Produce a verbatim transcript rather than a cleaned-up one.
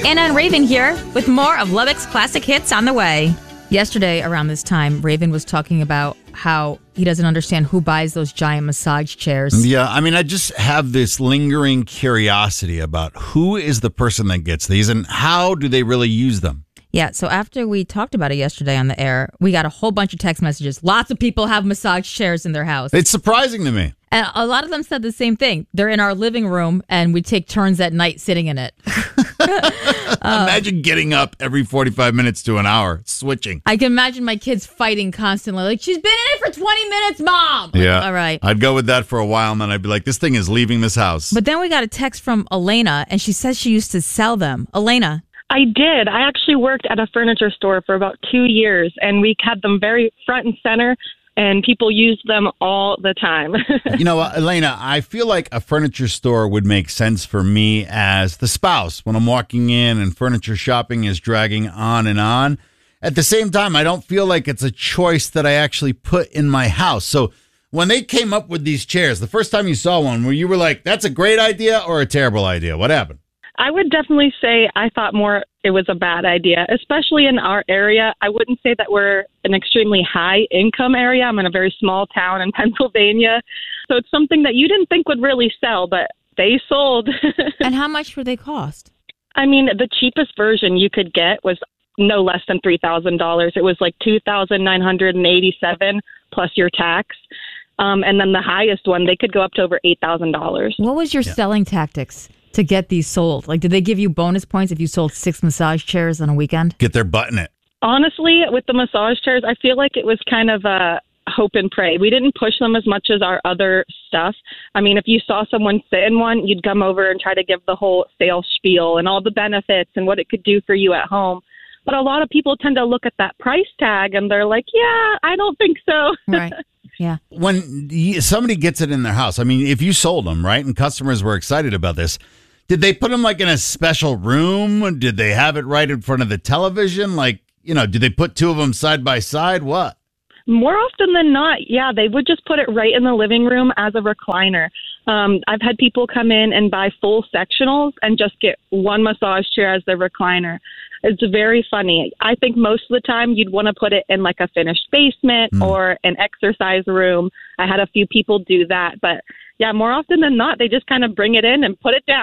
Anna and Raven here with more of Lubbock's classic hits on the way. Yesterday, around this time, Raven was talking about how he doesn't understand who buys those giant massage chairs. Yeah, I mean, I just have this lingering curiosity about who is the person that gets these and how do they really use them? Yeah, so after we talked about it yesterday on the air, we got a whole bunch of text messages. Lots of people have massage chairs in their house. It's surprising to me. And a lot of them said the same thing. They're in our living room, and we take turns at night sitting in it. uh, imagine getting up every forty-five minutes to an hour, switching. I can imagine my kids fighting constantly. Like, she's been in it for twenty minutes, Mom. Like, yeah. All right. I'd go with that for a while, and then I'd be like, this thing is leaving this house. But then we got a text from Elena, and she says she used to sell them. Elena. I did. I actually worked at a furniture store for about two years, and we had them very front and center, and people used them all the time. You know, uh, Elena, I feel like a furniture store would make sense for me as the spouse when I'm walking in and furniture shopping is dragging on and on. At the same time, I don't feel like it's a choice that I actually put in my house. So when they came up with these chairs, the first time you saw one, where you were like, that's a great idea or a terrible idea? What happened? I would definitely say I thought more it was a bad idea, especially in our area. I wouldn't say that we're an extremely high income area. I'm in a very small town in Pennsylvania. So it's something that you didn't think would really sell, but they sold. And how much would they cost? I mean, the cheapest version you could get was no less than three thousand dollars. It was like two thousand nine hundred eighty-seven dollars plus your tax. Um, and then the highest one, they could go up to over eight thousand dollars. What was your yeah. selling tactics to get these sold? Like, did they give you bonus points if you sold six massage chairs on a weekend? Get their butt in it. Honestly, with the massage chairs, I feel like it was kind of a hope and pray. We didn't push them as much as our other stuff. I mean, if you saw someone sit in one, you'd come over and try to give the whole sales spiel and all the benefits and what it could do for you at home. But a lot of people tend to look at that price tag and they're like, yeah, I don't think so. Right. Yeah. When somebody gets it in their house, I mean, if you sold them, right, and customers were excited about this, did they put them like in a special room? Did they have it right in front of the television? Like, you know, did they put two of them side by side? What? More often than not, yeah, they would just put it right in the living room as a recliner. Um, I've had people come in and buy full sectionals and just get one massage chair as their recliner. It's very funny. I think most of the time you'd want to put it in like a finished basement mm. or an exercise room. I had a few people do that, but yeah, more often than not, they just kind of bring it in and put it down.